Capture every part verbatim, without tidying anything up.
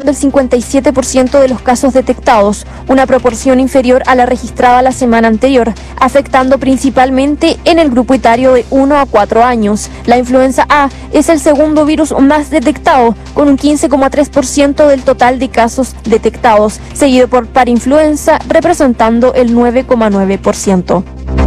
del cincuenta y siete por ciento de los casos detectados, una proporción inferior a la registrada la semana anterior, afectando principalmente en el grupo etario de uno a cuatro años. La influenza A es el segundo virus más detectado, con un quince coma tres por ciento del total de casos detectados, seguido por parainfluenza, representando el nueve coma nueve por ciento.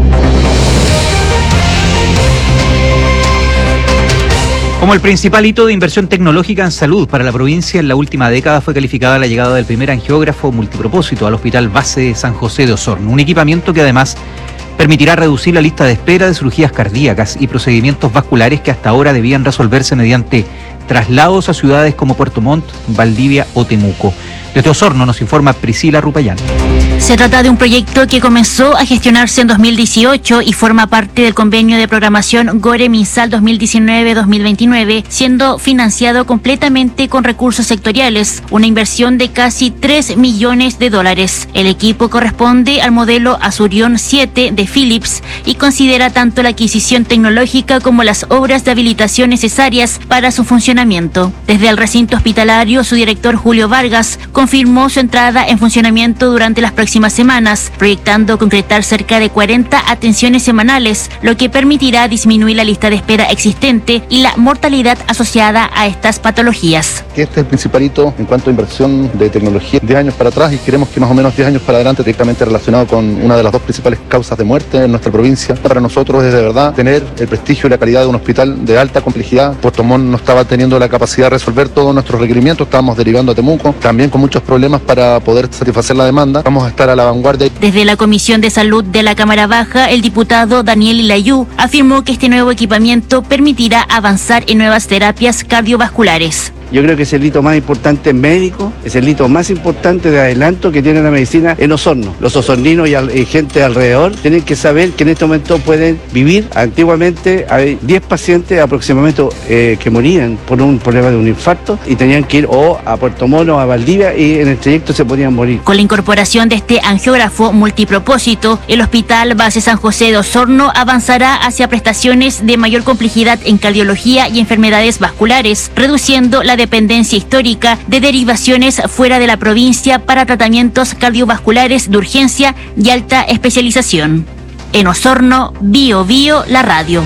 Como el principal hito de inversión tecnológica en salud para la provincia en la última década fue calificada la llegada del primer angiógrafo multipropósito al Hospital Base de San José de Osorno, un equipamiento que además permitirá reducir la lista de espera de cirugías cardíacas y procedimientos vasculares que hasta ahora debían resolverse mediante traslados a ciudades como Puerto Montt, Valdivia o Temuco. Desde Osorno nos informa Priscila Rupayán. Se trata de un proyecto que comenzó a gestionarse en dos mil dieciocho y forma parte del convenio de programación Gore-Minsal dos mil diecinueve dos mil veintinueve, siendo financiado completamente con recursos sectoriales, una inversión de casi tres millones de dólares. El equipo corresponde al modelo Azurion siete de Philips y considera tanto la adquisición tecnológica como las obras de habilitación necesarias para su funcionamiento. Desde el recinto hospitalario, su director Julio Vargas confirmó su entrada en funcionamiento durante las próximas semanas, proyectando concretar cerca de cuarenta atenciones semanales, lo que permitirá disminuir la lista de espera existente y la mortalidad asociada a estas patologías. Este es el principal hito en cuanto a inversión de tecnología diez años para atrás y queremos que más o menos diez años para adelante, directamente relacionado con una de las dos principales causas de muerte en nuestra provincia. Para nosotros es de verdad tener el prestigio y la calidad de un hospital de alta complejidad. Puerto Montt no estaba teniendo la capacidad de resolver todos nuestros requerimientos, estábamos derivando a Temuco, también con muchos problemas para poder satisfacer la demanda. Vamos a estar a la vanguardia. Desde la Comisión de Salud de la Cámara Baja, el diputado Daniel Ilayú afirmó que este nuevo equipamiento permitirá avanzar en nuevas terapias cardiovasculares. Yo creo que es el hito más importante médico, es el hito más importante de adelanto que tiene la medicina en Osorno. Los osorninos y, al, y gente alrededor tienen que saber que en este momento pueden vivir. Antiguamente hay diez pacientes aproximadamente eh, que morían por un problema de un infarto y tenían que ir o a Puerto Montt o a Valdivia y en el trayecto se podían morir. Con la incorporación de este angiógrafo multipropósito, el Hospital Base San José de Osorno avanzará hacia prestaciones de mayor complejidad en cardiología y enfermedades vasculares, reduciendo la dependencia histórica de derivaciones fuera de la provincia para tratamientos cardiovasculares de urgencia y alta especialización. En Osorno, Bio Bio, la radio.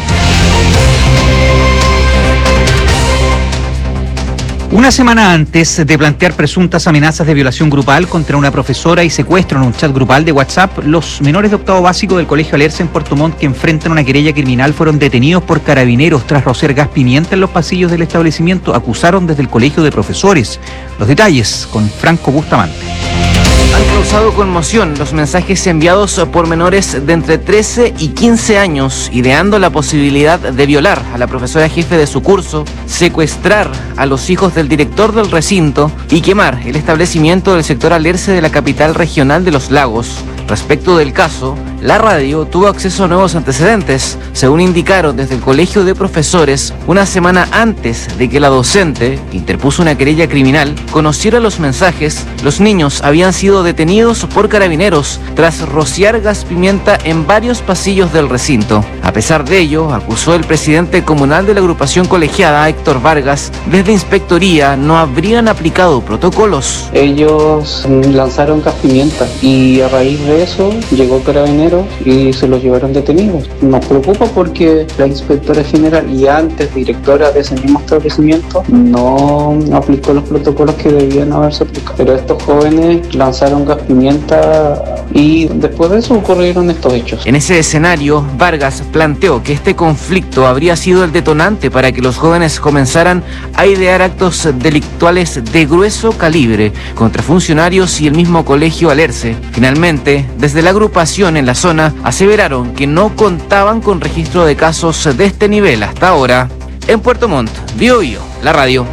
Una semana antes de plantear presuntas amenazas de violación grupal contra una profesora y secuestro en un chat grupal de WhatsApp, los menores de octavo básico del Colegio Alerce en Puerto Montt que enfrentan una querella criminal fueron detenidos por carabineros tras rociar gas pimienta en los pasillos del establecimiento. Acusaron desde el colegio de profesores. Los detalles con Franco Bustamante. Han causado conmoción los mensajes enviados por menores de entre trece y quince años, ideando la posibilidad de violar a la profesora jefe de su curso, secuestrar a los hijos del director del recinto y quemar el establecimiento del sector Alerce de la capital regional de Los Lagos. Respecto del caso, la radio tuvo acceso a nuevos antecedentes. Según indicaron desde el Colegio de Profesores, una semana antes de que la docente, que interpuso una querella criminal, conociera los mensajes, los niños habían sido detenidos por carabineros tras rociar gas pimienta en varios pasillos del recinto. A pesar de ello, acusó el presidente comunal de la agrupación colegiada, Héctor Vargas, desde Inspectoría no habrían aplicado protocolos. Ellos lanzaron gas pimienta y a raíz de eso llegó Carabineros y se los llevaron detenidos. Nos preocupa porque la inspectora general y antes directora de ese mismo establecimiento no aplicó los protocolos que debían haberse aplicado. Pero estos jóvenes lanzaron gas pimienta y después de eso ocurrieron estos hechos. En ese escenario, Vargas planteó que este conflicto habría sido el detonante para que los jóvenes comenzaran a idear actos delictuales de grueso calibre contra funcionarios y el mismo Colegio Alerce. Finalmente, desde la agrupación en la zona aseveraron que no contaban con registro de casos de este nivel hasta ahora. En Puerto Montt, Bio Bio, la radio.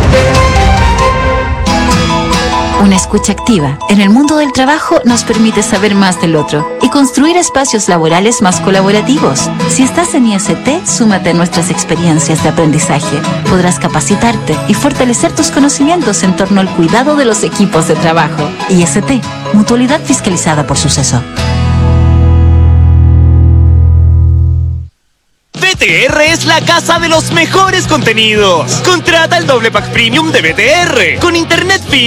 Una escucha activa en el mundo del trabajo nos permite saber más del otro y construir espacios laborales más colaborativos. Si estás en I S T, súmate a nuestras experiencias de aprendizaje. Podrás capacitarte y fortalecer tus conocimientos en torno al cuidado de los equipos de trabajo. I S T, mutualidad fiscalizada por Suceso. B T R es la casa de los mejores contenidos. Contrata el doble pack premium de B T R con internet fibra